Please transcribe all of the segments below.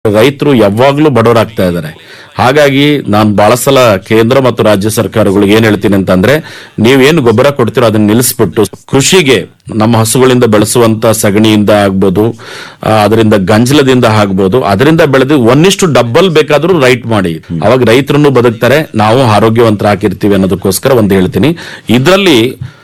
ರೈತರು ಯಾವಾಗ್ಲೂ ಬಡವರಾಗ್ತಾ ಇದ್ದಾರೆ. ಹಾಗಾಗಿ ನಾನು ಬಹಳ ಸಲ ಕೇಂದ್ರ ಮತ್ತು ರಾಜ್ಯ ಸರ್ಕಾರಗಳಿಗೆ ಏನ್ ಹೇಳ್ತೀನಿ ಅಂತಂದ್ರೆ, ನೀವೇನು ಗೊಬ್ಬರ ಕೊಡ್ತೀರೋ ಅದನ್ನ ನಿಲ್ಲಿಸ್ಬಿಟ್ಟು ಕೃಷಿಗೆ ನಮ್ಮ ಹಸುಗಳಿಂದ ಬೆಳೆಸುವಂತ ಸಗಣಿಯಿಂದ ಆಗ್ಬೋದು, ಅದರಿಂದ ಗಂಜಲದಿಂದ ಆಗ್ಬೋದು, ಅದರಿಂದ ಬೆಳೆದು ಒಂದಿಷ್ಟು ಡಬ್ಬಲ್ ಬೇಕಾದ್ರೂ ರೈಟ್ ಮಾಡಿ. ಅವಾಗ ರೈತರನ್ನು ಬದುಕ್ತಾರೆ, ನಾವು ಆರೋಗ್ಯವಂತರಾಗಿರ್ತೀವಿ ಅನ್ನೋದಕ್ಕೋಸ್ಕರ ಒಂದು ಹೇಳ್ತೀನಿ. ಇದರಲ್ಲಿ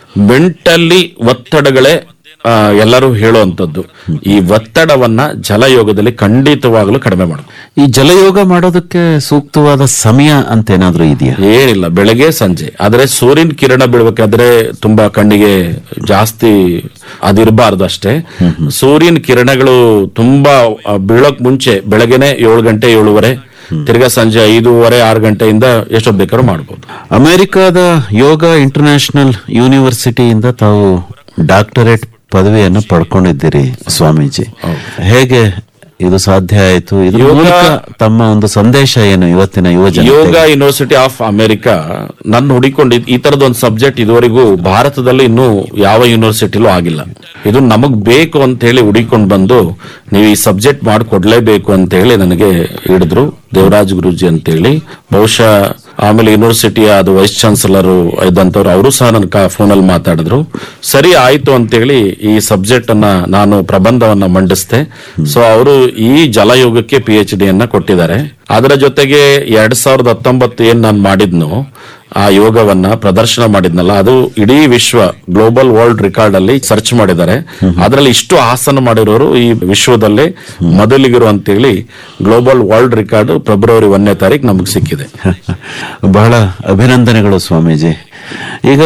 ಮೆಂಟಲಿ ಒತ್ತಡಗಳೇ ಎಲ್ಲರೂ ಹೇಳುವಂತದ್ದು. ಈ ಒತ್ತಡವನ್ನ ಜಲಯೋಗದಲ್ಲಿ ಖಂಡಿತವಾಗ್ಲೂ ಕಡಿಮೆ ಮಾಡಬೇಕು. ಈ ಜಲಯೋಗ ಮಾಡೋದಕ್ಕೆ ಸೂಕ್ತವಾದ ಸಮಯ ಅಂತ ಏನಾದ್ರೂ ಇದೆಯಾ? ಏನಿಲ್ಲ, ಬೆಳಗ್ಗೆ ಸಂಜೆ. ಆದ್ರೆ ಸೂರ್ಯನ ಕಿರಣ ಬೀಳ್ಬೇಕಾದ್ರೆ ತುಂಬಾ ಕಣ್ಣಿಗೆ ಜಾಸ್ತಿ ಅದಿರಬಾರ್ದು ಅಷ್ಟೇ. ಸೂರ್ಯನ ಕಿರಣಗಳು ತುಂಬಾ ಬೀಳೋಕ್ ಮುಂಚೆ ಬೆಳಗ್ಗೆನೆ 7 ಗಂಟೆ 7:30, ತಿರ್ಗಾ ಸಂಜೆ 5:30 6 ಗಂಟೆಯಿಂದ ಎಷ್ಟೊತ್ತು ಬೇಕಾದ್ರೂ ಮಾಡಬಹುದು. ಅಮೆರಿಕಾದ ಯೋಗ ಇಂಟರ್ನ್ಯಾಷನಲ್ ಯೂನಿವರ್ಸಿಟಿಯಿಂದ ತಾವು ಡಾಕ್ಟರೇಟ್ ಪದವಿಯನ್ನು ಪಡ್ಕೊಂಡಿದ್ದೀರಿ ಸ್ವಾಮೀಜಿ. ಹೇಗೆ ಇದು ಸಾಧ್ಯ ಆಯಿತು? ಇದ್ರ ಮೂಲಕ ತಮ್ಮ ಒಂದು ಸಂದೇಶ ಏನು ಇವತ್ತಿನ ಯುವಜನ? ಯೋಗ ಯೂನಿವರ್ಸಿಟಿ ಆಫ್ ಅಮೆರಿಕಾ ನನ್ನ ಹುಡಿಕೊಂಡಿದ್ದು ಈ ತರದ ಒಂದು ಸಬ್ಜೆಕ್ಟ್ ಇದುವರೆಗೂ ಭಾರತದಲ್ಲಿ ಇನ್ನೂ ಯಾವ ಯೂನಿವರ್ಸಿಟಿಲೂ ಆಗಿಲ್ಲ. ಇದು ನಮಗ್ ಬೇಕು ಅಂತ ಹೇಳಿ ಹುಡಿಕೊಂಡು ಬಂದು, ನೀವು ಈ ಸಬ್ಜೆಕ್ಟ್ ಮಾಡಿಕೊಡ್ಲೇಬೇಕು ಅಂತ ಹೇಳಿ ನನಗೆ ಹಿಡಿದ್ರು ದೇವರಾಜ್ ಗುರೂಜಿ ಅಂತ ಹೇಳಿ. ಬಹುಶಃ ಆಮೇಲೆ ಯೂನಿವರ್ಸಿಟಿಯ ಅದು ವೈಸ್ ಚಾನ್ಸಲರ್ ಇದ್ದಂತವ್ರು, ಅವರು ಸಹ ನನ್ನ ಫೋನಲ್ಲಿ ಮಾತಾಡಿದ್ರು. ಸರಿ ಆಯ್ತು ಅಂತೇಳಿ ಈ ಸಬ್ಜೆಕ್ಟ್ ಅನ್ನ ನಾನು ಪ್ರಬಂಧವನ್ನ ಮಂಡಿಸಿದೆ. ಸೊ ಅವರು ಈ ಜಲಯೋಗಕ್ಕೆ PhD ಅನ್ನ ಕೊಟ್ಟಿದ್ದಾರೆ. ಅದರ ಜೊತೆಗೆ 2019 ಏನ್ ನಾನು ಮಾಡಿದ್ನು, ಆ ಯೋಗವನ್ನ ಪ್ರದರ್ಶನ ಮಾಡಿದ್ನಲ್ಲ, ಅದು ಇಡೀ ವಿಶ್ವ ಗ್ಲೋಬಲ್ ವರ್ಲ್ಡ್ ರೆಕಾರ್ಡ್ ಅಲ್ಲಿ ಸರ್ಚ್ ಮಾಡಿದ್ದಾರೆ. ಅದರಲ್ಲಿ ಇಷ್ಟು ಆಸನ ಮಾಡಿರೋರು ಈ ವಿಶ್ವದಲ್ಲೇ ಮೊದಲಿಗರು ಅಂತೇಳಿ ಗ್ಲೋಬಲ್ ವರ್ಲ್ಡ್ ರೆಕಾರ್ಡ್ ಫೆಬ್ರವರಿ 1ನೇ ತಾರೀಕು ನಮಗೆ ಸಿಕ್ಕಿದೆ. ಬಹಳ ಅಭಿನಂದನೆಗಳು ಸ್ವಾಮೀಜಿ. ಈಗ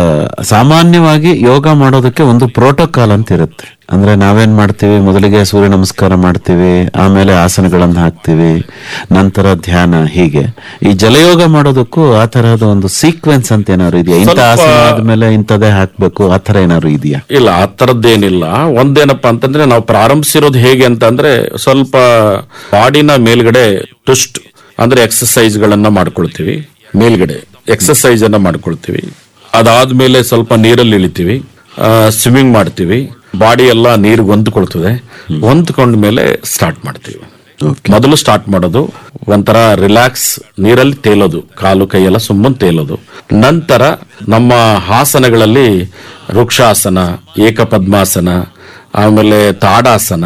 ಸಾಮಾನ್ಯವಾಗಿ ಯೋಗ ಮಾಡೋದಕ್ಕೆ ಒಂದು ಪ್ರೋಟೋಕಾಲ್ ಅಂತ ಇರುತ್ತೆ. ಅಂದ್ರೆ ನಾವೇನ್ ಮಾಡ್ತೀವಿ, ಮೊದಲಿಗೆ ಸೂರ್ಯ ನಮಸ್ಕಾರ ಮಾಡ್ತೀವಿ, ಆಮೇಲೆ ಆಸನಗಳನ್ನು ಹಾಕ್ತಿವಿ, ನಂತರ ಧ್ಯಾನ. ಹೀಗೆ ಈ ಜಲಯೋಗ ಮಾಡೋದಕ್ಕೂ ಆ ತರಹದ ಒಂದು ಸೀಕ್ವೆನ್ಸ್ ಅಂತ ಏನಾದ್ರು ಇದೆಯಾ? ಇಂಥ ಆಸನ ಆದ್ಮೇಲೆ ಇಂಥದೇ ಹಾಕ್ಬೇಕು, ಆ ತರ ಏನಾದ್ರು ಇದೆಯಾ? ಇಲ್ಲ, ಆ ತರದ್ದೇನಿಲ್ಲ. ಒಂದೇನಪ್ಪಾ ಅಂತಂದ್ರೆ, ನಾವು ಪ್ರಾರಂಭಿಸಿರೋದು ಹೇಗೆ ಅಂತಂದ್ರೆ, ಸ್ವಲ್ಪ ಬಾಡಿನ ಮೇಲ್ಗಡೆ ಟುಸ್ಟ್ ಅಂದ್ರೆ ಎಕ್ಸರ್ಸೈಸ್ ಗಳನ್ನ ಮಾಡ್ಕೊಳ್ತೀವಿ. ಮೇಲ್ಗಡೆ ಎಕ್ಸರ್ಸೈಸ್ ಅನ್ನ ಮಾಡ್ಕೊಳ್ತೀವಿ. ಅದಾದ್ಮೇಲೆ ಸ್ವಲ್ಪ ನೀರಲ್ಲಿ ಇಳಿತೀವಿ, ಸ್ವಿಮ್ಮಿಂಗ್ ಮಾಡ್ತೀವಿ. ಬಾಡಿ ಎಲ್ಲ ನೀರಿಗೆ ಹೊಂದ್ಕೊಳ್ತದೆ. ಹೊಂದ್ಕೊಂಡ ಮೇಲೆ ಸ್ಟಾರ್ಟ್ ಮಾಡ್ತೀವಿ. ಮೊದಲು ಸ್ಟಾರ್ಟ್ ಮಾಡೋದು ಒಂಥರ ರಿಲ್ಯಾಕ್ಸ್, ನೀರಲ್ಲಿ ತೇಲೋದು, ಕಾಲು ಕೈಯೆಲ್ಲ ಸುಮ್ಮನೆ ತೇಲೋದು. ನಂತರ ನಮ್ಮ ಆಸನಗಳಲ್ಲಿ ವೃಕ್ಷಾಸನ, ಏಕಪದ್ಮಾಸನ, ಆಮೇಲೆ ತಾಡಾಸನ,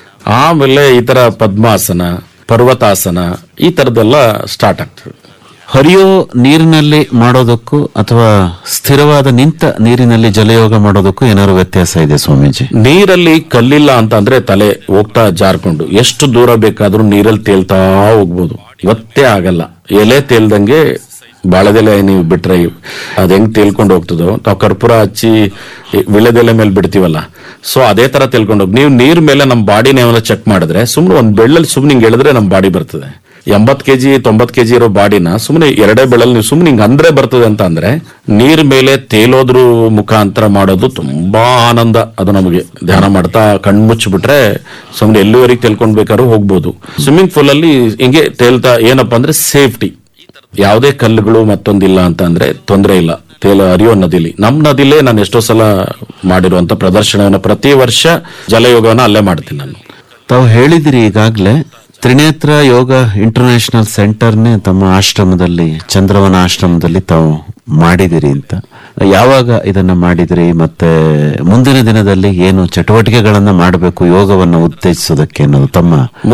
ಆಮೇಲೆ ಈ ತರ ಪದ್ಮಾಸನ, ಪರ್ವತಾಸನ, ಈ ತರದೆಲ್ಲ ಸ್ಟಾರ್ಟ್ ಆಗ್ತದೆ. ಹರಿಯೋ ನೀರಿನಲ್ಲಿ ಮಾಡೋದಕ್ಕೂ ಅಥವಾ ಸ್ಥಿರವಾದ ನಿಂತ ನೀರಿನಲ್ಲಿ ಜಲಯೋಗ ಮಾಡೋದಕ್ಕೂ ಏನಾದ್ರು ವ್ಯತ್ಯಾಸ ಇದೆ ಸ್ವಾಮೀಜಿ? ನೀರಲ್ಲಿ ಕಲ್ಲಿಲ್ಲ ಅಂತ ಅಂದ್ರೆ ತಲೆ ಹೋಗ್ತಾ ಜಾರ್ಕೊಂಡು ಎಷ್ಟು ದೂರ ಬೇಕಾದ್ರೂ ನೀರಲ್ಲಿ ತೇಲ್ತಾ ಹೋಗ್ಬೋದು, ಗೊತ್ತೇ ಆಗಲ್ಲ. ಎಲೆ ತೇಲ್ದಂಗೆ ಬಾಳೆದೆಲೆ ನೀವು ಬಿಟ್ರೆ ಅದ್ ಹೆಂಗ್ ತೇಲ್ಕೊಂಡು ಹೋಗ್ತದೋ, ನಾವು ಕರ್ಪೂರ ಹಚ್ಚಿ ವಿಳೆದೆಲೆ ಮೇಲೆ ಬಿಡ್ತೀವಲ್ಲ, ಸೊ ಅದೇ ತರ ತೇಲ್ಕೊಂಡು ಹೋಗಿ. ನೀವು ನೀರ್ ಮೇಲೆ ನಮ್ಮ ಬಾಡಿನ ಏನಾದ್ರು ಚೆಕ್ ಮಾಡಿದ್ರೆ, ಸುಮ್ನೆ ಒಂದ್ ಬೆಳ್ಳಲ್ಲಿ ಸುಮ್ನೆ ಹಿಂಗ್ ಹೇಳಿದ್ರೆ ನಮ್ಮ ಬಾಡಿ ಬರ್ತದೆ. 80 kg 90 kg ಇರೋ ಬಾಡಿನ ಸುಮ್ಮನೆ 2 ಬೆಳಲ್ಲಿ ನೀವು ಸುಮ್ನೆ ಹಿಂಗ್ ಅಂದ್ರೆ ಬರ್ತದೆ ಅಂತ ಅಂದ್ರೆ, ನೀರ್ ಮೇಲೆ ತೇಲೋದ್ರ ಮುಖಾಂತರ ಮಾಡೋದು ತುಂಬಾ ಆನಂದ. ಅದು ನಮಗೆ ಧ್ಯಾನ ಮಾಡ್ತಾ ಕಣ್ಮುಚ್ಚಿಬಿಟ್ರೆ ಸುಮ್ನೆ ಎಲ್ಲಿವರೆಗೆ ತೇಲ್ಕೊಂಡ್ಬೇಕಾದ್ರೂ ಹೋಗ್ಬೋದು. ಸ್ವಿಮ್ಮಿಂಗ್ ಪೂಲ್ ಅಲ್ಲಿ ಹಿಂಗೆ ತೇಲ್ತಾ, ಏನಪ್ಪಾ ಅಂದ್ರೆ ಸೇಫ್ಟಿ, ಯಾವುದೇ ಕಲ್ಲುಗಳು ಮತ್ತೊಂದಿಲ್ಲ ಅಂತ ಅಂದ್ರೆ ತೊಂದರೆ ಇಲ್ಲ. ಹರಿಯೋ ನದಿಲಿ, ನಮ್ ನದಿಲೇ ನಾನು ಎಷ್ಟೋ ಸಲ ಮಾಡಿರುವಂತ ಪ್ರದರ್ಶನವನ್ನ ಪ್ರತಿ ವರ್ಷ ಜಲಯೋಗವನ್ನ ಅಲ್ಲೇ ಮಾಡ್ತೀನಿ ನಾನು. ತಾವು ಹೇಳಿದಿರಿ ಈಗಾಗ್ಲೇ ತ್ರಿನೇತ್ರ ಯೋಗ ಇಂಟರ್ನ್ಯಾಷನಲ್ ಸೆಂಟರ್ನೇ ತಮ್ಮ ಆಶ್ರಮದಲ್ಲಿ, ಚಂದ್ರವನ ಆಶ್ರಮದಲ್ಲಿ ತಾವು ಮಾಡಿದಿರಿ ಅಂತ. ಯಾವಾಗ ಇದನ್ನ ಮಾಡಿದಿರಿ, ಮತ್ತೆ ಮುಂದಿನ ದಿನದಲ್ಲಿ ಏನು ಚಟುವಟಿಕೆಗಳನ್ನ ಮಾಡಬೇಕು ಯೋಗವನ್ನ ಉತ್ತೇಜಿಸೋದಕ್ಕೆ ಅನ್ನೋದು ತಮ್ಮ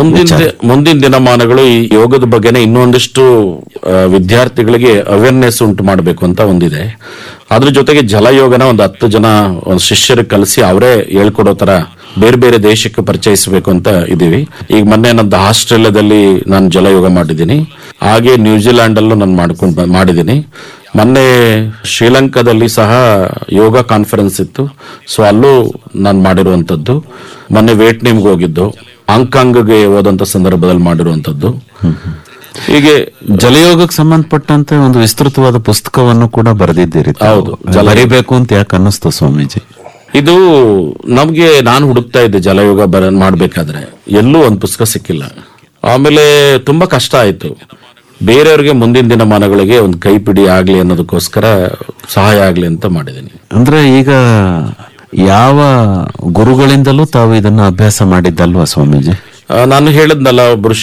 ಮುಂದಿನ ದಿನಮಾನಗಳು? ಈ ಯೋಗದ ಬಗ್ಗೆನೇ ಇನ್ನೊಂದಿಷ್ಟು ವಿದ್ಯಾರ್ಥಿಗಳಿಗೆ ಅವೇರ್ನೆಸ್ ಉಂಟು ಮಾಡಬೇಕು ಅಂತ ಒಂದಿದೆ. ಅದ್ರ ಜೊತೆಗೆ ಜಲಯೋಗನ ಒಂದು 10 ಜನ ಶಿಷ್ಯರಿಗೆ ಕಲಿಸಿ ಅವರೇ ಹೇಳ್ಕೊಡೋ ತರ ಬೇರೆ ಬೇರೆ ದೇಶಕ್ಕೆ ಪರಿಚಯಿಸಬೇಕು ಅಂತ ಇದೀವಿ. ಈಗ ಮೊನ್ನೆ ನಂದು ಆಸ್ಟ್ರೇಲಿಯಾದಲ್ಲಿ ನಾನು ಜಲಯೋಗ ಮಾಡಿದ್ದೀನಿ, ಹಾಗೆ ನ್ಯೂಜಿಲ್ಯಾಂಡ್ ಅಲ್ಲೂ ನಾನು ಮಾಡಿದ್ದೀನಿ. ಮೊನ್ನೆ ಶ್ರೀಲಂಕಾದಲ್ಲಿ ಸಹ ಯೋಗ ಕಾನ್ಫರೆನ್ಸ್ ಇತ್ತು, ಸೊ ಅಲ್ಲೂ ನಾನು ಮಾಡಿರುವಂತದ್ದು. ಮೊನ್ನೆ ವಿಯೆಟ್ನಾಂಗೆ ಹೋಗಿದ್ದು, ಹಾಂಗ್ಕಾಂಗ್ಗೆ ಹೋದಂತ ಸಂದರ್ಭದಲ್ಲಿ ಮಾಡಿರುವಂತದ್ದು. ಹೀಗೆ ಜಲಯೋಗಕ್ಕೆ ಸಂಬಂಧಪಟ್ಟಂತೆ ಒಂದು ವಿಸ್ತೃತವಾದ ಪುಸ್ತಕವನ್ನು ಕೂಡ ಬರೆದಿದ್ದೀರಿ. ಹೌದು, ಬರೀಬೇಕು ಅಂತ ಯಾಕೆ ಅನ್ನಿಸ್ತು ಸ್ವಾಮೀಜಿ? ಇದು ನಮ್ಗೆ, ನಾನು ಹುಡುಕ್ತಾ ಇದ್ದೆ ಜಲಯೋಗ ಮಾಡ್ಬೇಕಾದ್ರೆ, ಎಲ್ಲೂ ಒಂದು ಪುಸ್ತಕ ಸಿಕ್ಕಿಲ್ಲ. ಆಮೇಲೆ ತುಂಬಾ ಕಷ್ಟ ಆಯ್ತು. ಬೇರೆಯವ್ರಿಗೆ ಮುಂದಿನ ದಿನಮಾನಗಳಿಗೆ ಒಂದು ಕೈಪಿಡಿ ಆಗ್ಲಿ ಅನ್ನೋದಕ್ಕೋಸ್ಕರ ಸಹಾಯ ಆಗ್ಲಿ ಅಂತ ಮಾಡಿದ್ದೀನಿ. ಅಂದ್ರೆ ಈಗ ಯಾವ ಗುರುಗಳಿಂದಲೂ ತಾವು ಇದನ್ನ ಅಭ್ಯಾಸ ಮಾಡಿದ್ದಲ್ವಾ ಸ್ವಾಮೀಜಿ? ನಾನು ಹೇಳಿದ್ನಲ್ಲ, ಒಬ್ರು